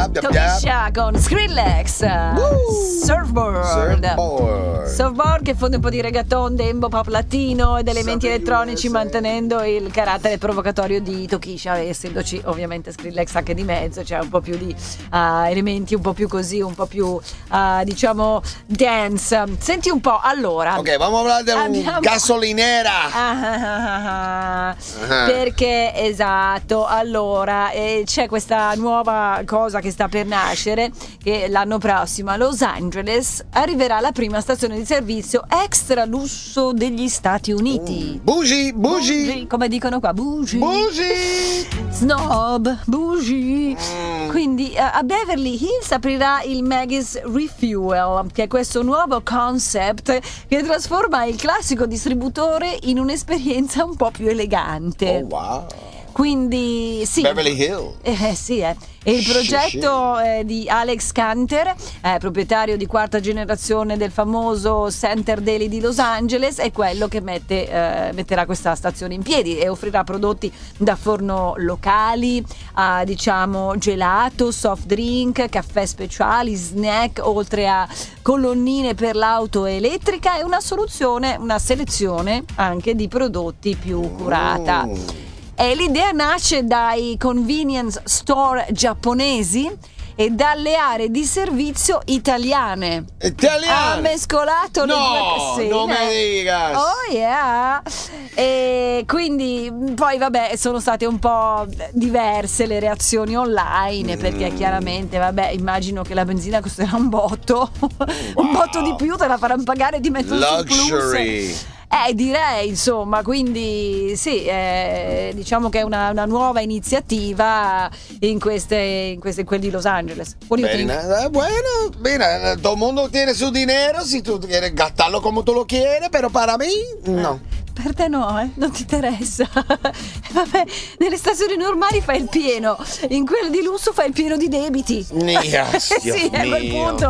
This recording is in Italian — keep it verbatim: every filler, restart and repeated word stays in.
Tokiscia con Skrillex. uh, Surfboard. Surfboard Surfboard che fonde un po' di reggaeton, dembo, pop latino ed elementi Sabi elettronici, U S A. mantenendo il carattere provocatorio di Tokiscia, essendoci ovviamente Skrillex anche di mezzo. C'è un po' più di uh, elementi un po' più così, un po' più uh, diciamo dance. Senti un po', allora. Ok, vamos a parlare di Abbiamo- un gasolinera. Ah, ah, ah, ah. Ah. Perché esatto, allora eh, c'è questa nuova cosa che sta per nascere, che l'anno prossimo a Los Angeles arriverà la prima stazione di servizio extra lusso degli Stati Uniti. Bougie, bougie, Bougie, come dicono qua, bougie, bougie. snob, bougie. Mm. Quindi eh, a Beverly Hills aprirà il Maggie's Refuel, che è questo nuovo concept che trasforma il classico distributore in un'esperienza un po' più elegante. Oh wow. Quindi sì. Beverly Hills. Eh sì, eh. E il Sì, progetto eh, di Alex Canter, eh, proprietario di quarta generazione del famoso Center Daily di Los Angeles, è quello che mette, eh, metterà questa stazione in piedi e offrirà prodotti da forno locali a diciamo gelato, soft drink, caffè speciali, snack, oltre a colonnine per l'auto elettrica e una soluzione, una selezione anche di prodotti più curata. Mm. E l'idea nasce dai convenience store giapponesi e dalle aree di servizio italiane. Italiano. Ha mescolato le No, due. Sì, non me eh. digas. Oh yeah. E quindi poi vabbè sono state un po' diverse le reazioni online, perché chiaramente vabbè immagino che la benzina costerà un botto. Un botto di più te la faranno pagare, ti mettono sul plus. Luxury. Eh, direi insomma, quindi sì, eh, diciamo che è una, una nuova iniziativa in queste, in queste, in quelli di Los Angeles. What do you Very think? nice. Eh, Bueno, mira, todo el mundo tiene su dinero si tú quieres gastarlo como tú lo quieres, pero para mí, no. Per te no, eh? Non ti interessa. Vabbè, nelle stazioni normali fai il pieno, in quelle di lusso fai il pieno di debiti. Mia, sì, Dio a quel mio. punto